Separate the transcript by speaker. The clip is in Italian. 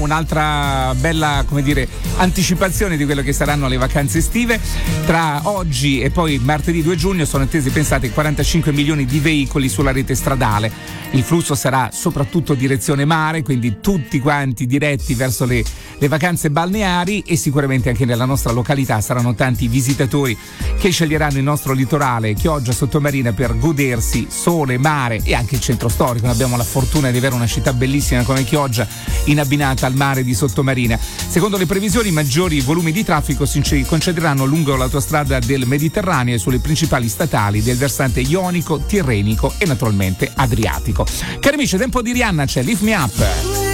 Speaker 1: Un'altra bella, come dire, anticipazione di quello che saranno le vacanze estive. Tra oggi e poi martedì 2 giugno sono attesi, pensate, 45 milioni di veicoli sulla rete stradale. Il flusso sarà soprattutto direzione mare, quindi tutti quanti diretti verso le vacanze balneari, e sicuramente anche nella nostra località saranno tanti visitatori che sceglieranno il nostro litorale Chioggia Sottomarina per godersi sole, mare e anche il centro storico. Noi abbiamo la fortuna di avere una città bellissima come Chioggia in abbinata al mare di Sottomarina. Secondo le previsioni, i maggiori volumi di traffico si concentreranno lungo l'autostrada del Mediterraneo e sulle principali statali del versante ionico, tirrenico e naturalmente adriatico. Cari amici, tempo di Rihanna, c'è Lift Me Up.